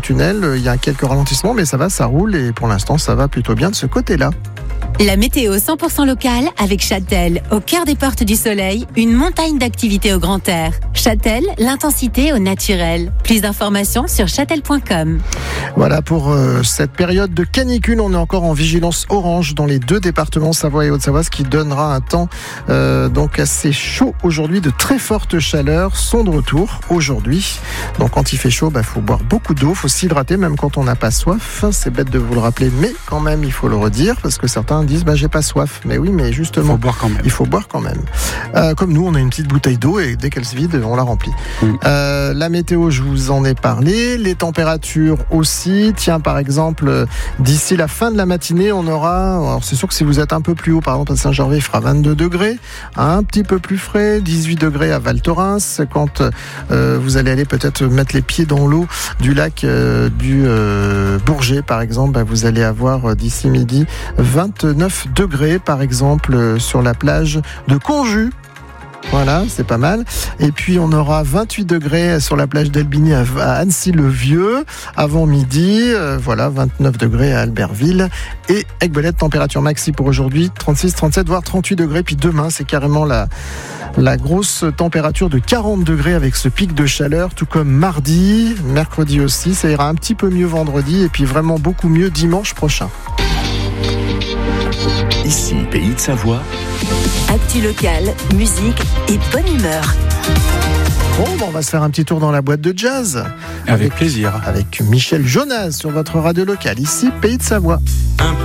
tunnel. Il y a quelques ralentissements, mais ça roule et pour l'instant, ça va plutôt bien de ce côté-là. La météo 100% locale avec Châtel, au cœur des portes du soleil, une montagne d'activités au grand air. Châtel, l'intensité au naturel. Plus d'informations sur châtel.com. Voilà pour cette période de canicule, on est encore en vigilance orange dans les 2 départements, Savoie et Haute-Savoie, ce qui donnera un temps donc assez chaud aujourd'hui, de très fortes chaleurs sont de retour aujourd'hui. Donc quand il fait chaud, faut boire beaucoup d'eau, faut s'hydrater même quand on n'a pas soif. C'est bête de vous le rappeler, mais quand même il faut le redire parce que certains disent j'ai pas soif. Mais oui, mais justement, il faut boire quand même. Comme nous, on a une petite bouteille d'eau et dès qu'elle se vide, on la remplit. La météo, je vous en ai parlé. Les températures aussi. Tiens, par exemple, d'ici la fin de la matinée, on aura... Alors, c'est sûr que si vous êtes un peu plus haut, par exemple à Saint-Gervais, il fera 22 degrés. Un petit peu plus frais, 18 degrés à Val Thorens. Quand vous allez aller peut-être mettre les pieds dans l'eau du lac du Bourget, par exemple, vous allez avoir d'ici midi 29 degrés, par exemple, sur la plage de Conjus. Voilà, c'est pas mal. Et puis on aura 28 degrés sur la plage d'Albigny à Annecy-le-Vieux avant midi. 29 degrés à Albertville et Aiguebelette, température maxi pour aujourd'hui 36, 37 voire 38 degrés. Puis demain, c'est carrément la grosse température de 40 degrés avec ce pic de chaleur, tout comme mardi, mercredi aussi. Ça ira un petit peu mieux vendredi et puis vraiment beaucoup mieux dimanche prochain. Ici, Pays de Savoie. Actu locale, musique et bonne humeur. On va se faire un petit tour dans la boîte de jazz. Avec plaisir. Avec Michel Jonas sur votre radio locale. Ici, Pays de Savoie.